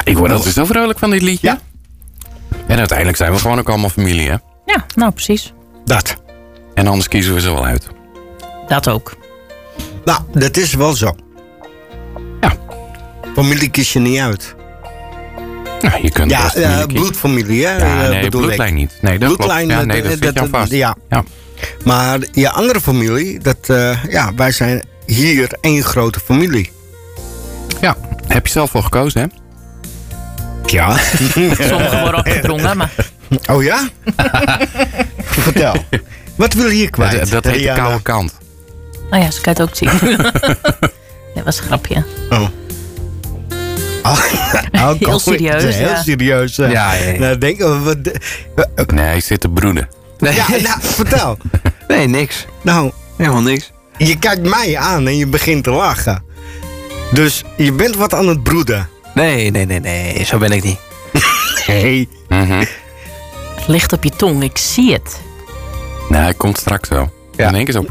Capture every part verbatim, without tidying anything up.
Ik word altijd zo vrolijk van dit liedje. Ja. En uiteindelijk zijn we gewoon ook allemaal familie, hè? Ja, nou precies. Dat. En anders kiezen we ze wel uit. Dat ook. Nou, dat is wel zo. Ja. Familie kies je niet uit. Nou, je kunt ja, uh, bloedfamilie, hè? Ja, nee, bloedlijn niet. Nee, dat bloedlijn, klopt. Ja, nee, dat zit je aan vast. Ja. ja. Maar je andere familie, dat, uh, ja, wij zijn hier één grote familie. Ja, heb je zelf voor gekozen, hè? Ja. Sommigen worden opgedrongen, maar... Oh ja? Vertel. Wat wil je hier kwijt? Dat, dat heet de koude kant. Nou ja, ze kan het ook zien. Dat was een grapje. Oh. Oh, oh, heel serieus. Heel ja. serieus. Uh, ja, ja, ja. Nou, denk, uh, wat, uh, nee, hij zit te broeden. Nee. Ja, nou, vertel. Nee, niks. Nou, helemaal niks. Je kijkt mij aan en je begint te lachen. Dus je bent wat aan het broeden. Nee, nee, nee, nee. Zo ben ik niet. Hey. Mm-hmm. Het ligt op je tong, ik zie het. Nee, hij komt straks wel. Ja. In één keer zo.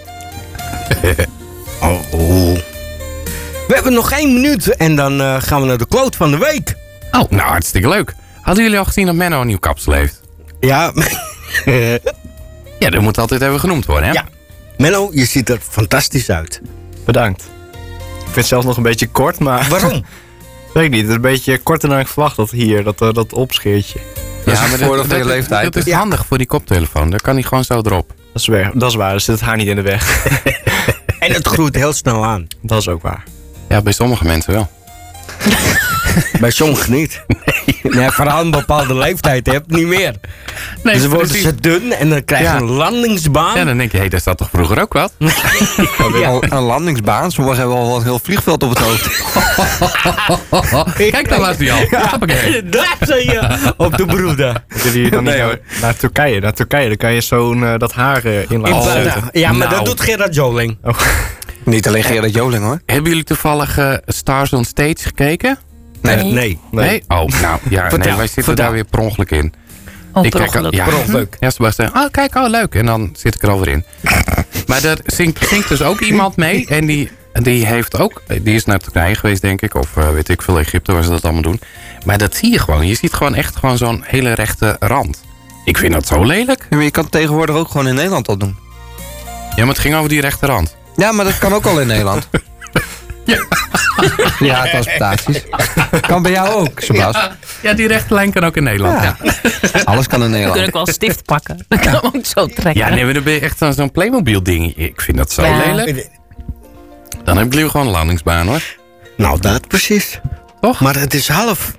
oh, oh. We hebben nog één minuut en dan uh, gaan we naar de quote van de week. Oh, nou hartstikke leuk. Hadden jullie al gezien dat Menno een nieuw kapsel heeft? Ja. Ja, dat moet altijd even genoemd worden, hè? Ja. Menno, je ziet er fantastisch uit. Bedankt. Ik vind het zelfs nog een beetje kort, maar... Waarom? Weet ik niet, het is een beetje korter dan ik verwacht dat hier, dat, uh, dat opscheertje. Ja, ja, maar dat, dat, dat, leeftijd. dat is ja. handig voor die koptelefoon. Dan kan hij gewoon zo erop. Dat is waar, dat is waar. Dus zit het haar niet in de weg. En het groeit heel snel aan. Dat is ook waar. Ja, bij sommige mensen wel. Bij sommigen niet. Nee. Nee, vooral een bepaalde leeftijd hebt, niet meer. Nee, dus dan worden ze dun en dan krijg je ja. een landingsbaan. Ja, dan denk je, hé, hey, daar zat toch vroeger ook wat? Ja. Een landingsbaan, sommigen hebben al een heel vliegveld op het hoofd. Kijk, daar was hij al. Ja. Daar zijn je op de broeden. Jullie dan nee, naar, naar Turkije. Naar Turkije, dan kan je zo'n uh, dat haar uh, in laten oh. Ja, maar nou. dat doet Gerard Joling. Oh. Niet alleen Gerard Joling, hoor. Hebben jullie toevallig uh, Stars on Stage gekeken? Nee. Nee. nee. nee? Oh, nou, ja, vertel, nee, wij zitten vertel. daar weer per ongeluk in. Oh, per ongeluk. Ja, per ongeluk. Ja, Sebastian, oh, kijk, oh, leuk. En dan zit ik er alweer in. Maar er zingt, zingt dus ook iemand mee. En die, die heeft ook, die is naar Turkije geweest, denk ik. Of uh, weet ik veel, Egypte, waar ze dat allemaal doen. Maar dat zie je gewoon. Je ziet gewoon echt gewoon zo'n hele rechte rand. Ik vind dat zo lelijk. Ja, maar je kan het tegenwoordig ook gewoon in Nederland al doen. Ja, maar het ging over die rechte rand. Ja, maar dat kan ook al in Nederland. Ja, ja transportaties. Kan bij jou ook, Sebas. Ja, ja, die rechte lijn kan ook in Nederland. Ja. Ja. Alles kan in Nederland. Dan kun ik wel een stift pakken. Dan kan ik hem ook zo trekken. Ja, nee, maar dan ben je echt zo'n, zo'n Playmobil ding. Ik vind dat zo ja. lelijk. Dan heb ik liever gewoon een landingsbaan, hoor. Nou, dat precies. Toch? Maar het is half.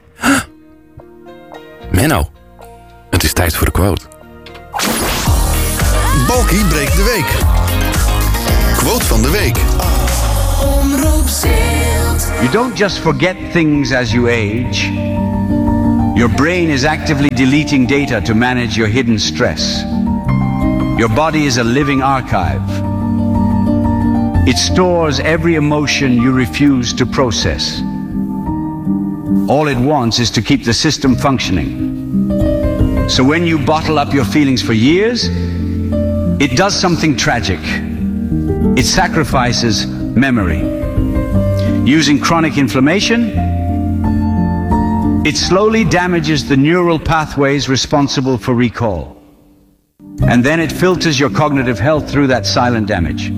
Menno, het is tijd voor de quote. Balkie breekt de week. Quote van de week. You don't just forget things as you age. Your brain is actively deleting data to manage your hidden stress. Your body is a living archive. It stores every emotion you refuse to process. All it wants is to keep the system functioning. So when you bottle up your feelings for years, it does something tragic. It sacrifices memory. Using chronic inflammation, it slowly damages the neural pathways responsible for recall. And then it filters your cognitive health through that silent damage.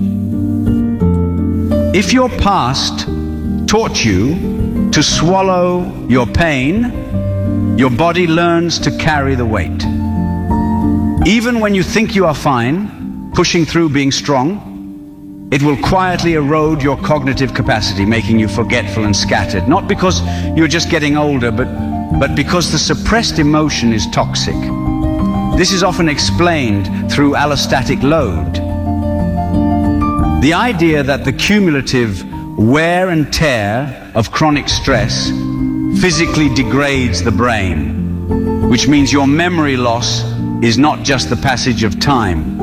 If your past taught you to swallow your pain, your body learns to carry the weight. Even when you think you are fine, pushing through, being strong, it will quietly erode your cognitive capacity, making you forgetful and scattered. Not because you're just getting older, but, but because the suppressed emotion is toxic. This is often explained through allostatic load. The idea that the cumulative wear and tear of chronic stress physically degrades the brain, which means your memory loss is not just the passage of time.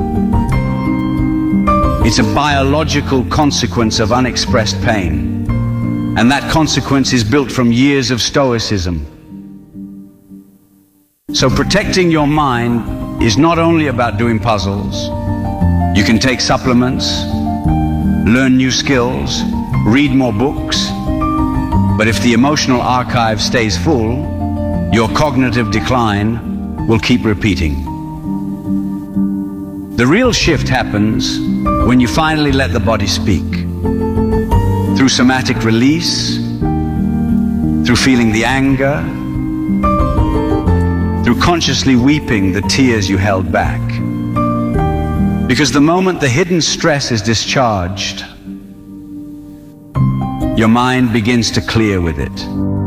It's a biological consequence of unexpressed pain. And that consequence is built from years of stoicism. So protecting your mind is not only about doing puzzles. You can take supplements, learn new skills, read more books, But if the emotional archive stays full, your cognitive decline will keep repeating. The real shift happens when you finally let the body speak. Through somatic release, through feeling the anger, through consciously weeping the tears you held back. Because the moment the hidden stress is discharged, your mind begins to clear with it.